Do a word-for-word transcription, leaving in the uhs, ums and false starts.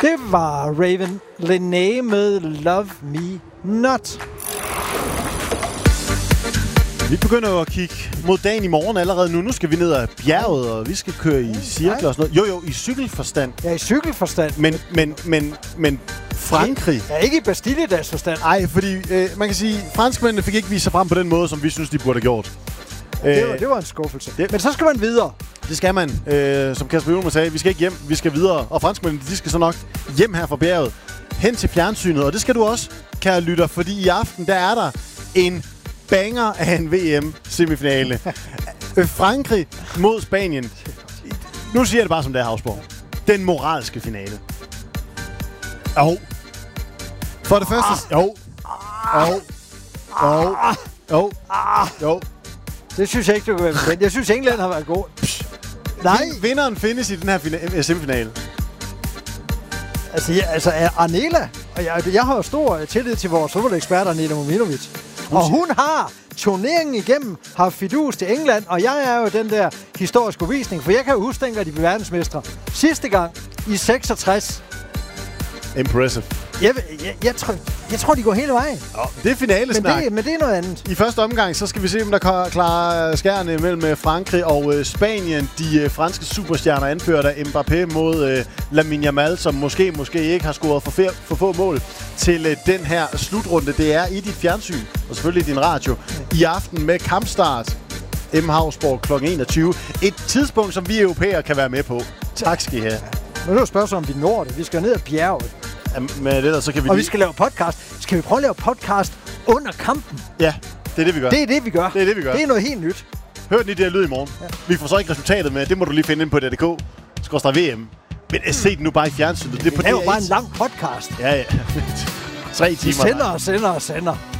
Det var Raven Lené med Love Me Not. Vi begynder at kigge mod dagen i morgen allerede nu. Nu skal vi ned ad bjerget, og vi skal køre i cirkler og sådan noget. Jo, jo, i cykelforstand. Ja, i cykelforstand. Men, men, men, men Frankrig... Ja, ikke i Bastilledags forstand. Nej, fordi øh, man kan sige, franskmændene fik ikke vist sig frem på den måde, som vi synes, de burde have gjort. Det var, det var en skuffelse. Det, Men så skal man videre. Det skal man. Øh, som Kasper Hjulman sagde, vi skal ikke hjem, vi skal videre. Og franskmændene, de skal så nok hjem her fra bjerget, hen til fjernsynet. Og det skal du også, kære lytter, fordi i aften, der er der en banger af en V M-semifinale. Frankrig mod Spanien. Nu siger jeg det bare som det er, Havsborg. Den moralske finale. Jo. For det første... Jo. Jo. Jo. Jo. Jo. Det synes jeg ikke, du kan være bekendt. Jeg synes, England har været god. Nej. Vinderen findes i den her fina- semifinale. Altså, ja, altså Arnela, og jeg, jeg har jo stor tillid til vores fodboldekspert, Arnela Mominovic. Og hun har turneringen igennem haft fidus til England, og jeg er jo den der historiske uvisning, for jeg kan jo huske, dengang de blev verdensmestre. Sidste gang i seksogtres. Impressive. Jeg, jeg, jeg, tror, jeg tror, de går hele vejen. Oh, det er finalesnak. Men det, men det er noget andet. I første omgang, så skal vi se, om der klarer skærene mellem Frankrig og øh, Spanien. De øh, franske superstjerner anført af Mbappé mod øh, Lamine Yamal, som måske, måske ikke har scoret for, fer- for få mål til øh, den her slutrunde. Det er i dit fjernsyn, og selvfølgelig i din radio, i aften med kampstart. M. Havsborg klokken enogtyve. Et tidspunkt, som vi europæere kan være med på. Tak skal I have. Men nu er spørgsmålet, om vi når det. Vi skal ned ad bjerget. Men det der, så kan vi og lige... vi skal lave podcast. Skal vi prøve at lave podcast under kampen? Ja, det er det, vi gør. Det er det, vi gør. Det er det, vi gør. Det er noget helt nyt. Hør den i det her lyd i morgen. Ja. Vi får så ikke resultatet med. Det må du lige finde ind på D D K. Skorstræk V M. Men se det nu bare i fjernsynet. Det er, det er jo bare en lang podcast. Ja, ja. Tre timer. Vi sender og sender og sender.